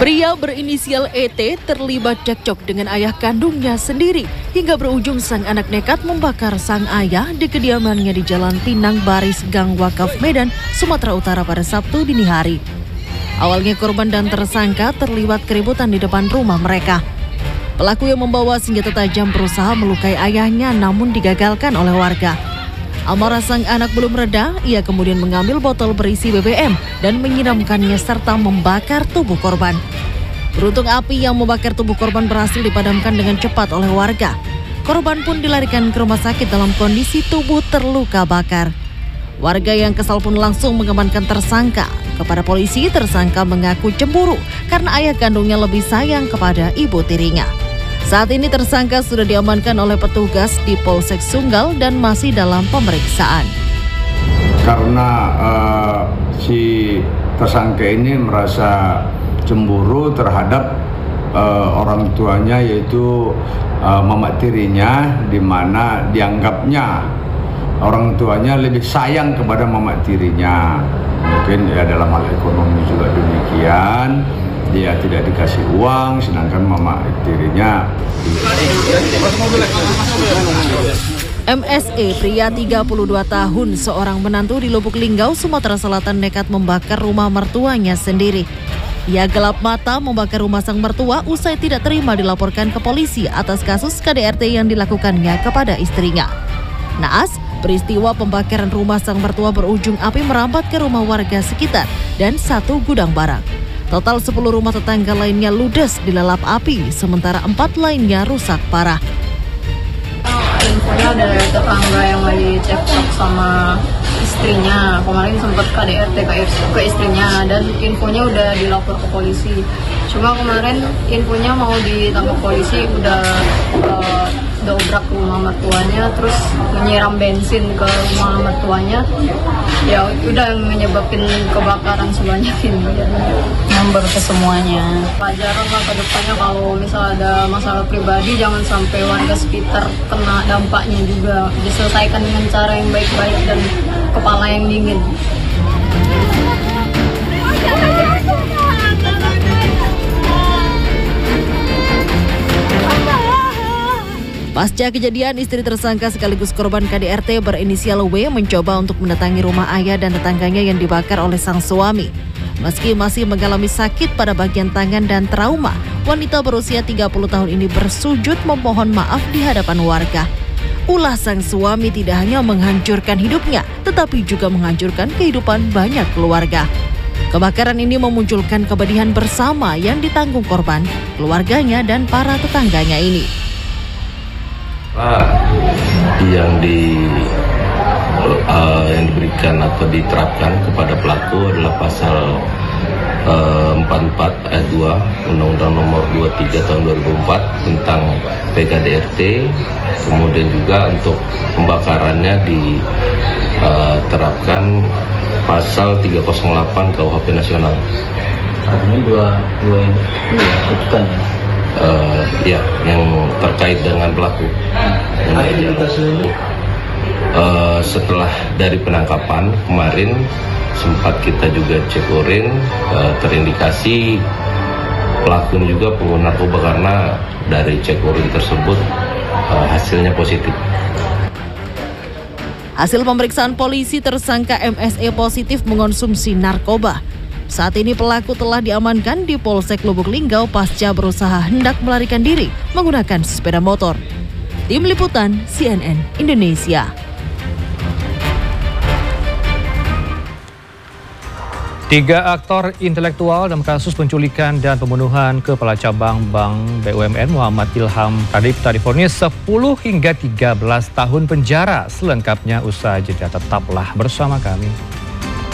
Pria berinisial ET terlibat cekcok dengan ayah kandungnya sendiri hingga berujung sang anak nekat membakar sang ayah di kediamannya di Jalan Tinang Baris, Gang Wakaf, Medan, Sumatera Utara pada Sabtu dini hari. Awalnya korban dan tersangka terlibat keributan di depan rumah mereka. Pelaku yang membawa senjata tajam berusaha melukai ayahnya namun digagalkan oleh warga. Amarah sang anak belum reda, ia kemudian mengambil botol berisi BBM dan menyiramkannya serta membakar tubuh korban. Beruntung api yang membakar tubuh korban berhasil dipadamkan dengan cepat oleh warga. Korban pun dilarikan ke rumah sakit dalam kondisi tubuh terluka bakar. Warga yang kesal pun langsung mengamankan tersangka. Kepada polisi, tersangka mengaku cemburu karena ayah kandungnya lebih sayang kepada ibu tirinya. Saat ini tersangka sudah diamankan oleh petugas di Polsek Sunggal dan masih dalam pemeriksaan. Karena si tersangka ini merasa cemburu terhadap orang tuanya, yaitu mama tirinya, di mana dianggapnya orang tuanya lebih sayang kepada mama tirinya. Mungkin ya dalam hal ekonomi juga demikian. Dia tidak dikasih uang, sedangkan mama tirinya. MSE, pria 32 tahun, seorang menantu di Lubuk Linggau, Sumatera Selatan, nekat membakar rumah mertuanya sendiri. Ia gelap mata membakar rumah sang mertua usai tidak terima dilaporkan ke polisi atas kasus KDRT yang dilakukannya kepada istrinya. Naas, peristiwa pembakaran rumah sang mertua berujung api merambat ke rumah warga sekitar dan satu gudang barang. Total 10 rumah tetangga lainnya ludes dilalap api, sementara 4 lainnya rusak parah. Infonya dari tetangga yang lagi cekcok sama istrinya. Kemarin sempat KDRT ke istrinya dan infonya udah dilapor ke polisi. Cuma kemarin infonya mau ditangkap polisi, udah dobrak rumah mertuanya, terus menyiram bensin ke rumah mertuanya. Ya udah yang menyebabkan kebakaran sebanyak ini. Nomor ke semuanya. Pelajaran lah ke depannya, kalau misal ada masalah pribadi jangan sampai warga sekitar kena dampaknya juga. Diselesaikan dengan cara yang baik-baik dan kepala yang dingin. Pasca kejadian, istri tersangka sekaligus korban KDRT berinisial W mencoba untuk mendatangi rumah ayah dan tetangganya yang dibakar oleh sang suami. Meski masih mengalami sakit pada bagian tangan dan trauma, wanita berusia 30 tahun ini bersujud memohon maaf di hadapan warga. Ulah sang suami tidak hanya menghancurkan hidupnya, tetapi juga menghancurkan kehidupan banyak keluarga. Kebakaran ini memunculkan kepedihan bersama yang ditanggung korban, keluarganya, dan para tetangganya ini. Yang diberikan atau diterapkan kepada pelaku adalah pasal 44 ayat 2 Undang-Undang Nomor 23 tahun 2004 tentang PKDRT. Kemudian juga untuk pembakarannya diterapkan pasal 308 KUHP Nasional. Artinya dua tuntutan ya? Yang terkait dengan pelaku. Setelah dari penangkapan kemarin sempat kita juga cek urin, terindikasi pelaku juga pengguna narkoba karena dari cek urin tersebut hasilnya positif. Hasil pemeriksaan polisi, tersangka MSE positif mengonsumsi narkoba. Saat ini pelaku telah diamankan di Polsek Lubuk Linggau pasca berusaha hendak melarikan diri menggunakan sepeda motor. Tim Liputan CNN Indonesia. Tiga aktor intelektual dalam kasus penculikan dan pembunuhan Kepala Cabang Bank BUMN Muhammad Ilham Pradipta divonis 10 hingga 13 tahun penjara. Selengkapnya usai jeda, tetaplah bersama kami.